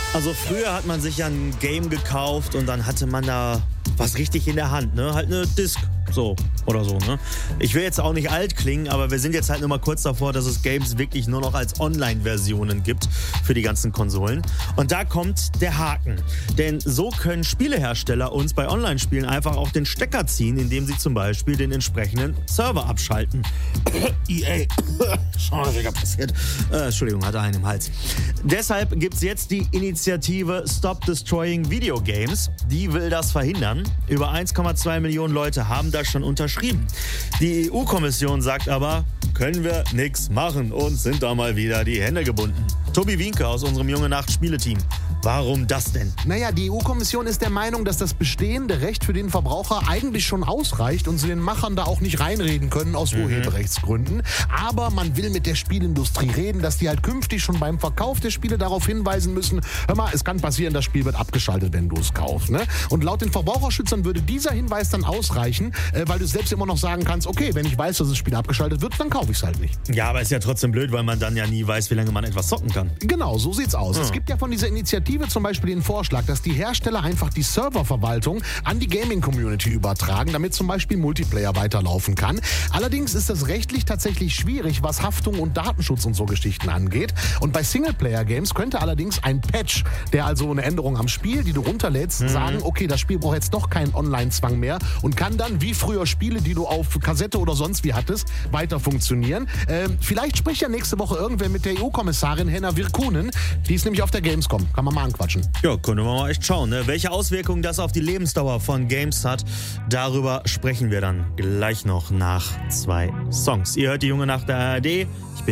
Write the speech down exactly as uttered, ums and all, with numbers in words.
Also früher hat man sich ja ein Game gekauft und dann hatte man da was richtig in der Hand, ne? Halt eine Disc, so oder so, ne? Ich will jetzt auch nicht alt klingen, aber wir sind jetzt halt nur mal kurz davor, dass es Games wirklich nur noch als Online-Versionen gibt für die ganzen Konsolen. Und da kommt der Haken. Denn so können Spielehersteller uns bei Online-Spielen einfach auch den Stecker ziehen, indem sie zum Beispiel den entsprechenden Server abschalten. E A. Schon häufiger passiert. Äh, Entschuldigung, hatte einen im Hals. Deshalb gibt es jetzt die Initiative Stop Destroying Video Games. Die will das verhindern. Über eins Komma zwei Millionen Leute haben das schon unterschrieben. Die E U-Kommission sagt aber, können wir nichts machen und sind da mal wieder die Hände gebunden. Tobi Wienke aus unserem Junge Nacht Spieleteam. Warum das denn? Naja, die E U-Kommission ist der Meinung, dass das bestehende Recht für den Verbraucher eigentlich schon ausreicht und sie den Machern da auch nicht reinreden können aus mhm. Urheberrechtsgründen. Aber man will mit der Spielindustrie reden, dass die halt künftig schon beim Verkauf der Spiele darauf hinweisen müssen, hör mal, es kann passieren, das Spiel wird abgeschaltet, wenn du es kaufst. Ne? Und laut den Verbraucherschützern würde dieser Hinweis dann ausreichen, äh, weil du selbst immer noch sagen kannst, okay, wenn ich weiß, dass das Spiel abgeschaltet wird, dann kaufe ich es halt nicht. Ja, aber ist ja trotzdem blöd, weil man dann ja nie weiß, wie lange man etwas zocken kann. Genau, so sieht's aus. Ja. Es gibt ja von dieser Initiative zum Beispiel den Vorschlag, dass die Hersteller einfach die Serververwaltung an die Gaming-Community übertragen, damit zum Beispiel Multiplayer weiterlaufen kann. Allerdings ist das rechtlich tatsächlich schwierig, was Haftung und Datenschutz und so Geschichten angeht. Und bei Singleplayer-Games könnte allerdings ein Patch, der also eine Änderung am Spiel, die du runterlädst, mhm. sagen, okay, das Spiel braucht jetzt doch keinen Online-Zwang mehr und kann dann, wie früher Spiele, die du auf Kassette oder sonst wie hattest, weiter funktionieren. Äh, vielleicht spricht ja nächste Woche irgendwer mit der E U-Kommissarin Henna Virkkunen. Die ist nämlich auf der Gamescom. Kann man mal anquatschen. Ja, können wir mal echt schauen, ne? Welche Auswirkungen das auf die Lebensdauer von Games hat, darüber sprechen wir dann gleich noch nach zwei Songs. Ihr hört die Junge Nacht der A R D. Ich bin